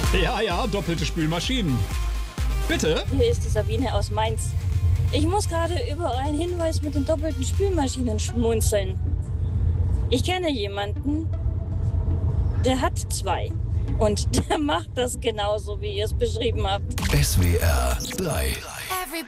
Ja, ja, doppelte Spülmaschinen. Bitte? Hier ist die Sabine aus Mainz. Ich muss gerade über einen Hinweis mit den doppelten Spülmaschinen schmunzeln. Ich kenne jemanden, der hat 2. Und der macht das genauso, wie ihr es beschrieben habt. SWR 3